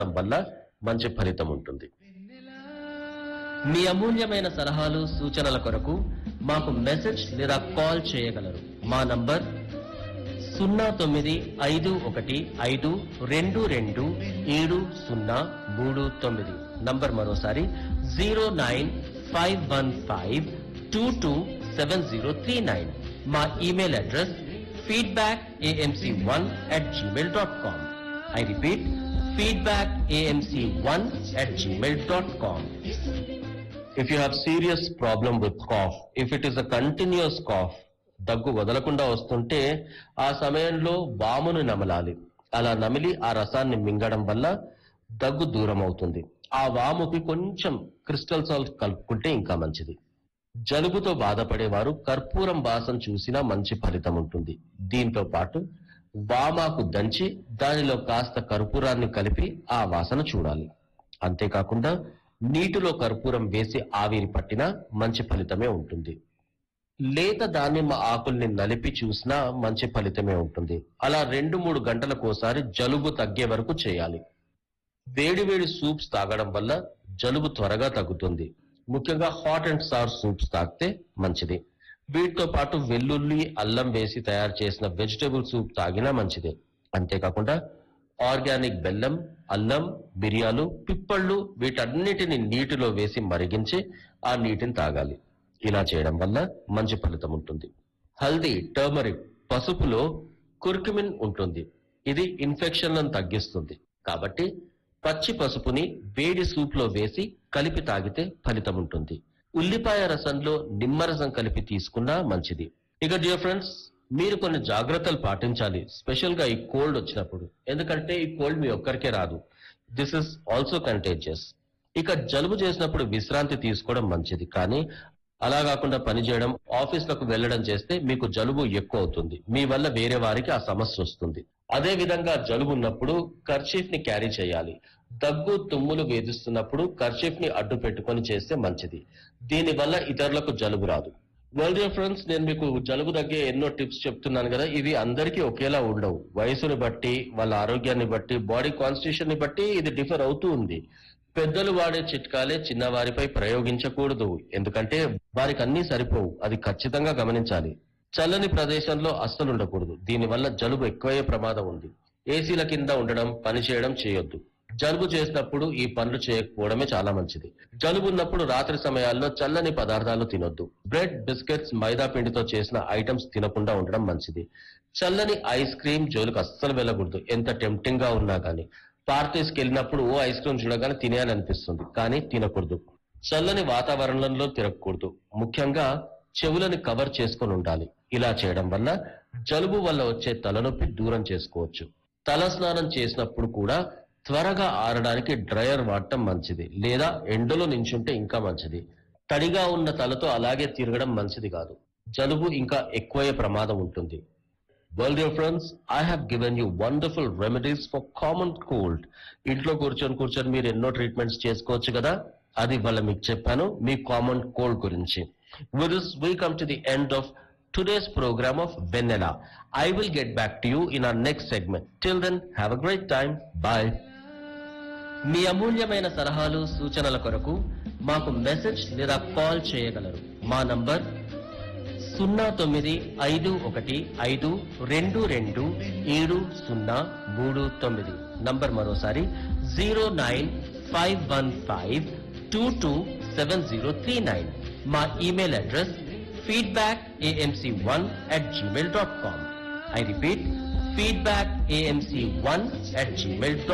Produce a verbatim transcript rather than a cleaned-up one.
వల్ల మంచి ఫలితం ఉంటుంది. మీ అమూల్యమైన సలహాలు సూచనల కొరకు మాకు మెసేజ్ లేదా కాల్ చేయగలరు. మా నంబర్ సున్నా తొమ్మిది ఐదు ఒకటి ఐదు రెండు రెండు ఏడు సున్నా మూడు తొమ్మిది. నంబర్ మరోసారి zero nine five one five two two seven zero three nine. మా email address feedback AMC one at Gmail dot com. I repeat, feedback AMC one at Gmail dot com. If you have serious problem with cough, if it is a continuous cough, దగ్గు వదలకుండా వస్తుంటే ఆ సమయంలో వామును నమలాలి. అలా నమిలి ఆ రసాన్ని మింగడం వల్ల దగ్గు దూరం అవుతుంది. ఆ వాముకి కొంచెం క్రిస్టల్ సాల్ట్ కలుపుకుంటే ఇంకా మంచిది. జలుబుతో బాధపడేవారు కర్పూరం వాసన చూసినా మంచి ఫలితం ఉంటుంది. దీంతో పాటు వామాకు దంచి దానిలో కాస్త కర్పూరాన్ని కలిపి ఆ వాసన చూడాలి. అంతేకాకుండా నీటిలో కర్పూరం వేసి ఆవిరి పట్టినా మంచి ఫలితమే ఉంటుంది. లేత దానిమ్మ ఆకుల్ని నలిపి చూసినా మంచి ఫలితమే ఉంటుంది. అలా రెండు మూడు గంటలకోసారి జలుబు తగ్గే వరకు చేయాలి. వేడి వేడి సూప్స్ తాగడం వల్ల జలుబు త్వరగా తగ్గుతుంది. ముఖ్యంగా హాట్ అండ్ సార్ సూప్స్ తాగితే మంచిది. వీటితో పాటు వెల్లుల్లి, అల్లం వేసి తయారు చేసిన వెజిటేబుల్ సూప్ తాగినా మంచిదే. అంతేకాకుండా ఆర్గానిక్ బెల్లం, అల్లం, మిరియాలు, పిప్పళ్ళు వీటన్నిటిని నీటిలో వేసి మరిగించి ఆ నీటిని తాగాలి. ఇలా చేయడం వల్ల మంచి ఫలితం ఉంటుంది. హల్దీ, టర్మరిక్, పసుపులో కుర్కుమిన్ ఉంటుంది. ఇది ఇన్ఫెక్షన్లను తగ్గిస్తుంది. కాబట్టి పచ్చి పసుపుని వేడి సూప్ లో వేసి కలిపి తాగితే ఫలితం ఉంటుంది. ఉల్లిపాయ రసంలో నిమ్మరసం కలిపి తీసుకున్నా మంచిది. ఇక డియర్ ఫ్రెండ్స్, మీరు కొన్ని జాగ్రత్తలు పాటించాలి, స్పెషల్ గా ఈ కోల్డ్ వచ్చినప్పుడు. ఎందుకంటే ఈ కోల్డ్ మీ ఒక్కరికే రాదు. This is also contagious. ఇక జలుబు చేసినప్పుడు విశ్రాంతి తీసుకోవడం మంచిది. కానీ అలా కాకుండా పనిచేయడం, ఆఫీసులకు వెళ్లడం చేస్తే మీకు జలుబు ఎక్కువ అవుతుంది. మీ వల్ల వేరే వారికి ఆ సమస్య వస్తుంది. అదే విధంగా జలుబు ఉన్నప్పుడు కర్చీఫ్ ని క్యారీ చేయాలి. దగ్గు, తుమ్ములు వేధిస్తున్నప్పుడు కర్చీఫ్ ని అడ్డు పెట్టుకొని చేస్తే మంచిది. దీని వల్ల ఇతరులకు జలుబు రాదు. వెల్ డియర్ ఫ్రెండ్స్, నేను మీకు జలుబు తగ్గే ఎన్నో టిప్స్ చెప్తున్నాను కదా, ఇవి అందరికీ ఒకేలా ఉండవు. వయసుని బట్టి, వాళ్ళ ఆరోగ్యాన్ని బట్టి, బాడీ కాన్స్టిట్యూషన్ ని బట్టి ఇది డిఫర్ అవుతూ ఉంది. పెద్దలు వాడే చిట్కాలే చిన్నవారిపై ప్రయోగించకూడదు. ఎందుకంటే వారికి అన్ని సరిపోవు. అది ఖచ్చితంగా గమనించాలి. చల్లని ప్రదేశంలో అస్సలు ఉండకూడదు. దీనివల్ల జలుబు ఎక్కువయ్యే ప్రమాదం ఉంది. ఏసీల కింద ఉండడం, పని చేయడం చేయొద్దు. జలుబు చేసినప్పుడు ఈ పనులు చేయకపోవడమే చాలా మంచిది. జలుబు ఉన్నప్పుడు రాత్రి సమయాల్లో చల్లని పదార్థాలు తినొద్దు. బ్రెడ్, బిస్కెట్స్, మైదా పిండితో చేసిన ఐటమ్స్ తినకుండా ఉండడం మంచిది. చల్లని ఐస్ క్రీమ్ జోలికి అస్సలు వెళ్ళకూడదు, ఎంత టెంప్టింగ్ గా ఉన్నా కానీ. పార్టీస్కి వెళ్ళినప్పుడు ఓ ఐస్ క్రీమ్ చూడగానే తినేయాలనిపిస్తుంది, కానీ తినకూడదు. చల్లని వాతావరణంలో తిరగకూడదు. ముఖ్యంగా చెవులను కవర్ చేసుకొని ఉండాలి. ఇలా చేయడం వల్ల జలుబు వల్ల వచ్చే తలనొప్పి దూరం చేసుకోవచ్చు. తల స్నానం చేసినప్పుడు కూడా త్వరగా ఆరడానికి డ్రయర్ వాడటం మంచిది. లేదా ఎండలో నించుంటే ఇంకా మంచిది. తడిగా ఉన్న తలతో అలాగే తిరగడం మంచిది కాదు. జలుబు ఇంకా ఎక్కువయ్యే ప్రమాదం ఉంటుంది. Well dear friends, I have given you wonderful remedies for common cold. ఇంట్లో కూర్చొని కూర్చొని మీరు ఎన్నో ట్రీట్మెంట్స్ చేసుకోవచ్చు కదా, అది ఇవాళ మీకు చెప్పాను మీ కామన్ కోల్డ్ గురించి. With this we come to the end of today's program of Vanilla. I will get back to you in our next segment. Till then, have a great time. Bye. మీ అమూల్యమైన సలహాలు సూచనల కొరకు మాకు message లేదా call చేయగలరు. మా number సున్నా తొమ్మిది ఐదు ఒకటి ఐదు రెండు రెండు ఏడు సున్నా మూడు తొమ్మిది. నంబర్ మరోసారి zero nine five one five two two seven zero three nine. మా email address feedback AMC one at Gmail dot com. I repeat, feedback AMC one at Gmail dot